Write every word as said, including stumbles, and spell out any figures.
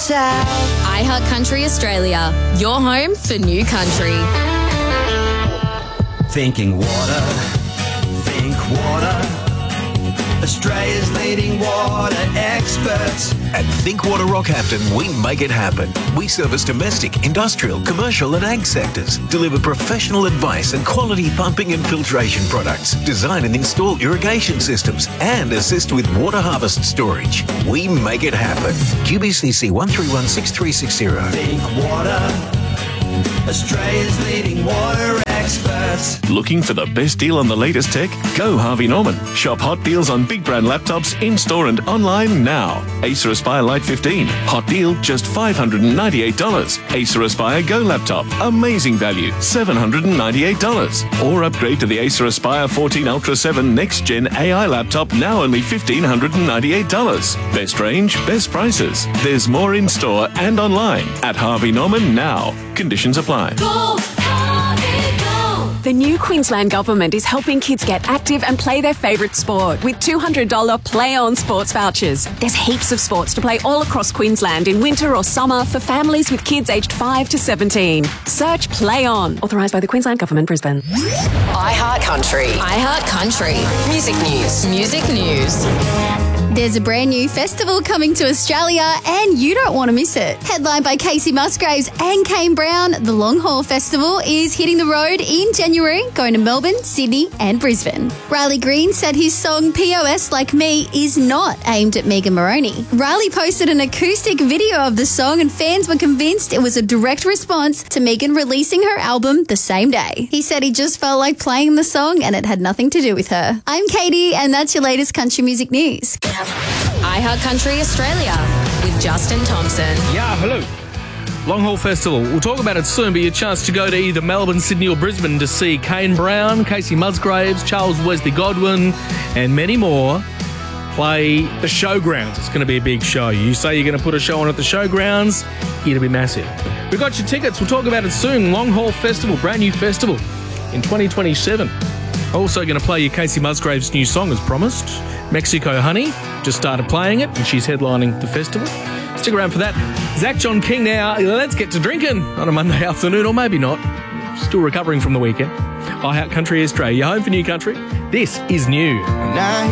south. iHeart Country Australia, your home for new country. Thinking water, think water. Australia's leading water experts. At Think Water Rockhampton, we make it happen. We service domestic, industrial, commercial and ag sectors, deliver professional advice and quality pumping and filtration products, design and install irrigation systems, and assist with water harvest storage. We make it happen. Q B C C one three one six three six zero. Think water, Australia's leading water experts. Looking for the best deal on the latest tech? Go Harvey Norman. Shop hot deals on big brand laptops in-store and online now. Acer Aspire Lite fifteen. Hot deal, just five hundred ninety-eight dollars. Acer Aspire Go laptop. Amazing value, seven hundred ninety-eight dollars. Or upgrade to the Acer Aspire fourteen Ultra seven Next Gen A I laptop, now only one thousand five hundred ninety-eight dollars. Best range, best prices. There's more in-store and online at Harvey Norman now. Conditions apply. Go, Harvey, go. The new Queensland Government is helping kids get active and play their favourite sport with two hundred dollars Play On sports vouchers. There's heaps of sports to play all across Queensland in winter or summer for families with kids aged five to seventeen. Search Play On. Authorised by the Queensland Government, Brisbane. iHeart Country. iHeart Country. Music news. Music news. There's a brand new festival coming to Australia and you don't want to miss it. Headlined by Casey Musgraves and Kane Brown, the Long Haul Festival is hitting the road in January, going to Melbourne, Sydney and Brisbane. Riley Green said his song P O S Like Me is not aimed at Megan Moroney. Riley posted an acoustic video of the song and fans were convinced it was a direct response to Megan releasing her album the same day. He said he just felt like playing the song and it had nothing to do with her. I'm Katie and that's your latest country music news. iHeart Country Australia with Justin Thompson. Yeah, hello. Long Haul Festival. We'll talk about it soon, but your chance to go to either Melbourne, Sydney or Brisbane to see Kane Brown, Casey Musgraves, Charles Wesley Godwin and many more play the Showgrounds. It's going to be a big show. You say you're going to put a show on at the Showgrounds, it'll be massive. We've got your tickets. We'll talk about it soon. Long Haul Festival, brand new festival in twenty twenty-seven. Also going to play you Casey Musgraves' new song as promised. Mexico Honey just started playing it and she's headlining the festival. Stick around for that. Zach John King now. Let's get to drinking on a Monday afternoon, or maybe not. Still recovering from the weekend. iHeart Country Australia, your home for new country. This is new. Now